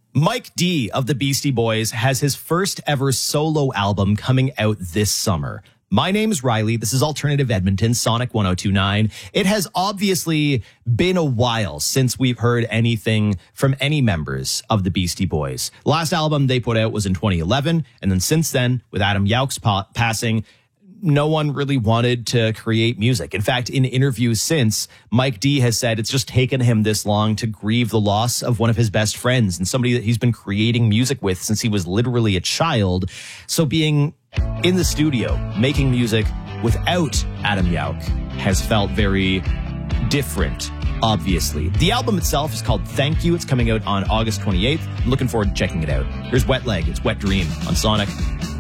Mike D of the Beastie Boys has his first ever solo album coming out this summer. My name's Riley. This is Alternative Edmonton, Sonic 102.9. It has obviously been a while since we've heard anything from any members of the Beastie Boys. Last album they put out was in 2011, and then since then, with Adam Yauch's passing, no one really wanted to create music. In fact, in interviews since, Mike D has said it's just taken him this long to grieve the loss of one of his best friends and somebody that he's been creating music with since he was literally a child. So being in the studio, making music without Adam Yauch has felt very different, obviously. The album itself is called Thank You. It's coming out on August 28th. I'm looking forward to checking it out. Here's Wet Leg. It's Wet Dream on Sonic.